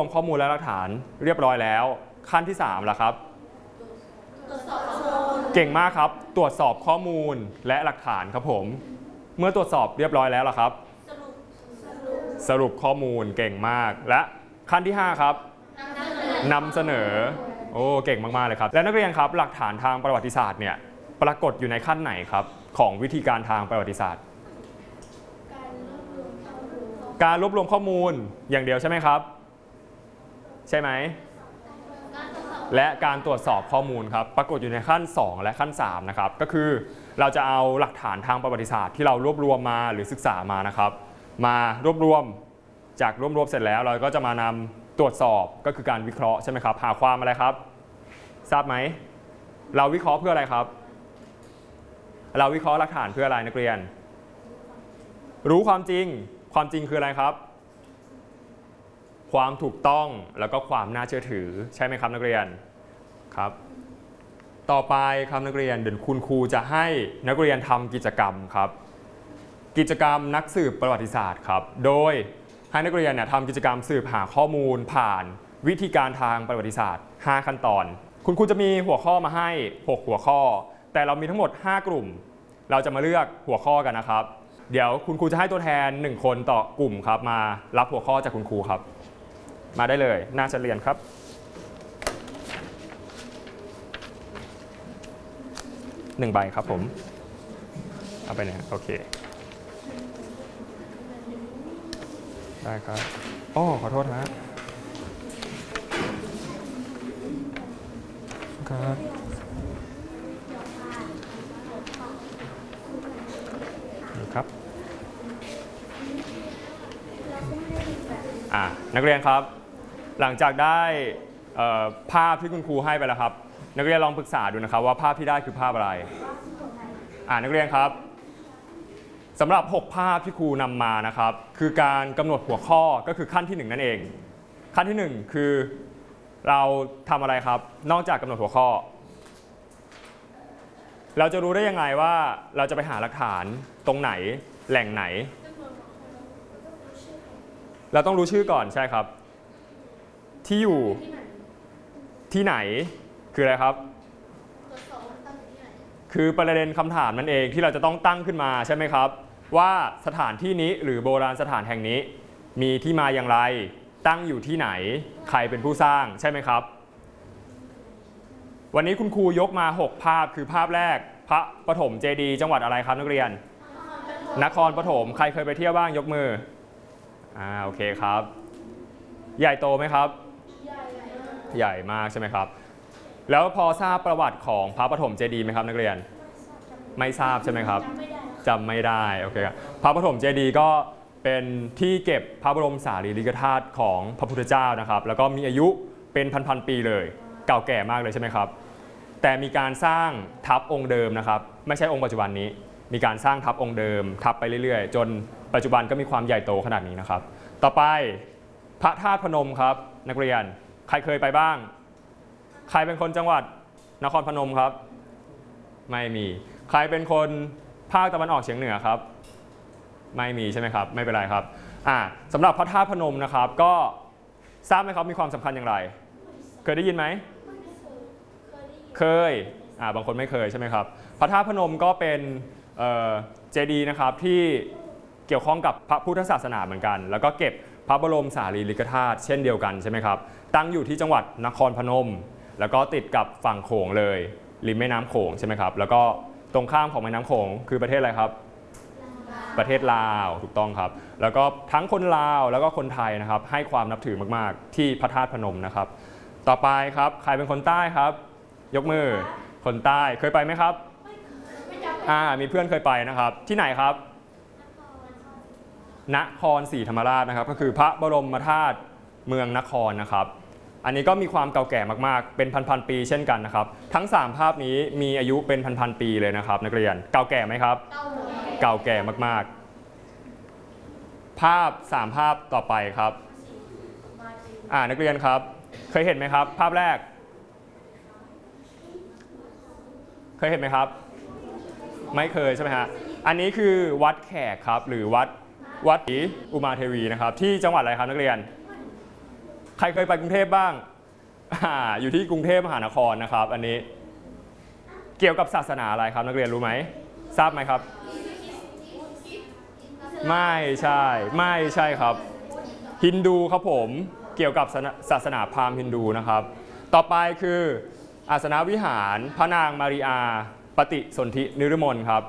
มข้อมูลและหลักฐานเรียบร้อยแล้วขั้นที่3ล่ะครับเก่งมากครับตรวจสอบข้อมูลและหลักฐานครับผมเมื่อตรวจสอบเรียบร้อยแล้วล่ะครับสรุปข้อมูลเก่งมากและขั้นที่5ครับนำเสนอโอ้เก่งมากๆเลยครับและนักเรียนครับหลักฐานทางประวัติศาสตร์เนี่ยปรากฏอยู่ในขั้นไหนครับของวิธีการทางประวัติศาสตร์การรวบรวมข้อมูลอย่างเดียวใช่ไหมครับใช่ไหมและการตรวจสอบข้อมูลครับปรากฏอยู่ในขั้น2และขั้น3นะครับก็คือเราจะเอาหลักฐานทางประวัติศาสตร์ที่เรารวบรวมมาหรือศึกษามานะครับมารวบรวมจากรวบรวมเสร็จแล้วเราก็จะมานำตรวจสอบก็คือการวิเคราะห์ใช่ไหมครับหาความอะไรครับทราบไหมเราวิเคราะห์เพื่ออะไรครับเราวิเคราะห์หลักฐานเพื่ออะไรนักเรียนรู้ความจริงความจริงคืออะไรครับความถูกต้องแล้วก็ความน่าเชื่อถือใช่ไหมครับนักเรียนครับต่อไปครับนักเรียนเดี๋ยวคุณครูจะให้นักเรียนทำกิจกรรมครับกิจกรรมนักสืบประวัติศาสตร์ครับโดยให้นักเรียนทำกิจกรรมสืบหาข้อมูลผ่านวิธีการทางประวัติศาสตร์5ขั้นตอนคุณครูจะมีหัวข้อมาให้6หัวข้อแต่เรามีทั้งหมด5กลุ่มเราจะมาเลือกหัวข้อกันนะครับเดี๋ยวคุณครูจะให้ตัวแทน1คนต่อกลุ่มครับมารับหัวข้อจากคุณครูครับมาได้เลยหน้าชั้นเรียนครับ1ใบครับผมเอาไปเนี่ยโอเคได้ครับอ๋อขอโทษนะครับครับนักเรียนครับหลังจากได้ภาพที่คุณครูให้ไปแล้วครับนักเรียนลองปรึกษาดูนะครับว่าภาพที่ได้คือภาพอะไรนักเรียนครับสำหรับ6ภาพที่ครูนำมานะครับคือการกำหนดหัวข้อก็คือขั้นที่1นั่นเองขั้นที่1คือเราทำอะไรครับนอกจากกำหนดหัวข้อเราจะรู้ได้ยังไงว่าเราจะไปหาหลักฐานตรงไหนแหล่งไหนเราต้องรู้ชื่อก่อนใช่ครับที่อยู่ที่ไหนคืออะไรครับคือประเด็นคำถามนั่นเองที่เราจะต้องตั้งขึ้นมาใช่ไหมครับว่าสถานที่นี้หรือโบราณสถานแห่งนี้มีที่มาอย่างไรตั้งอยู่ที่ไหนใครเป็นผู้สร้างใช่ไหมครับวันนี้คุณครูยกมา6ภาพคือภาพแรกพระปฐมเจดีย์จังหวัดอะไรครับนักเรียนนครปฐมใครเคยไปเที่ยวบ้างยกมือโอเคครับใหญ่โตไหมครับใหญ่มากใช่ไหมครับแล้วพอทราบประวัติของพระปฐมเจดีย์ไหมครับนักเรียนไม่ทราบใช่ไหมครับจำไม่ได้โอเคครับพระปฐมเจดีย์ก็เป็นที่เก็บพระบรมสารีริกธาตุของพระพุทธเจ้านะครับแล้วก็มีอายุเป็นพันๆปีเลยเก่าแก่มากเลยใช่ไหมครับแต่มีการสร้างทับองค์เดิมนะครับไม่ใช่องค์ปัจจุบันนี้มีการสร้างทับองค์เดิมทับไปเรื่อยๆจนปัจจุบันก็มีความใหญ่โตขนาดนี้นะครับต่อไปพระธาตุพนมครับนักเรียนใครเคยไปบ้างใครเป็นคนจังหวัดนครพนมครับไม่มีใครเป็นคนภาคตะวันออกเฉียงเหนือครับไม่มีใช่ไหมครับไม่เป็นไรครับสำหรับพระธาตุพนมนะครับก็ทราบไหมครับมีความสำคัญอย่างไรเคยได้ยินไหมเคยบางคนไม่เคยใช่ไหมครับพระธาตุพนมก็เป็นเจดีย์นะครับที่เกี่ยวข้องกับพระพุทธศาสนาเหมือนกันแล้วก็เก็บพระบรมสารีริกธาตุเช่นเดียวกันใช่ไหมครับตั้งอยู่ที่จังหวัดนครพนมแล้วก็ติดกับฝั่งโขงเลยริมแม่น้ำโขงใช่ไหมครับแล้วก็ตรงข้ามของแม่น้ำโขงคือประเทศอะไรครับประเทศลาวถูกต้องครับแล้วก็ทั้งคนลาวแล้วก็คนไทยนะครับให้ความนับถือมากๆที่พระธาตุพนมนะครับต่อไปครับใครเป็นคนใต้ครับยกมือคนใต้เคยไปไหมครับมีเพื่อนเคยไปนะครับที่ไหนครับนครศรีธรรมราชนะครับก็คือพระบรมธาตุเมืองนครนะครับอันนี้ก็มีความเก่าแก่มากๆเป็นพันๆปีเช่นกันนะครับทั้ง3ภาพนี้มีอายุเป็นพันๆปีเลยนะครับนักเรียนเก่าแก่ไหมครับเก่าแก่มากๆภาพ3ภาพต่อไปครับนักเรียนครับเคยเห็นไหมครับภาพแรกเคยเห็นไหมครับไม่เคยใช่ไหมฮะอันนี้คือวัดแขกครับหรือวัดอุมาเทวีนะครับที่จังหวัดอะไรครับนักเรียนใครเคยไปกรุงเทพบ้างอยู่ที่กรุงเทพมหานครนะครับอันนี้เกี่ยวกับศาสนาอะไรครับนักเรียนรู้ไหมทราบไหมครับไม่ใช่ครับฮินดูครับผมเกี่ยวกับศาสนาพราหมณ์ฮินดูนะครับต่อไปคืออาสนวิหารพระนางมาริอาปฏิสนธินิรมนครับ